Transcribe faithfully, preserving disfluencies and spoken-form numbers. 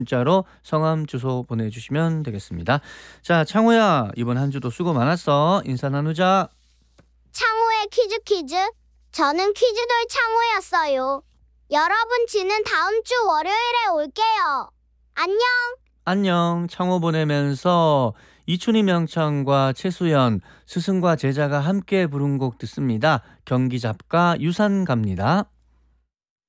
문자로 성함 주소 보내주시면 되겠습니다. 자, 창호야, 이번 한 주도 수고 많았어. 인사 나누자. 창호의 퀴즈 퀴즈. 저는 퀴즈돌 창호였어요. 여러분, 지는 다음 주 월요일에 올게요. 안녕. 안녕. 창호 보내면서 이춘희 명창과 최수연, 스승과 제자가 함께 부른 곡 듣습니다. 경기 잡가 유산 갑니다.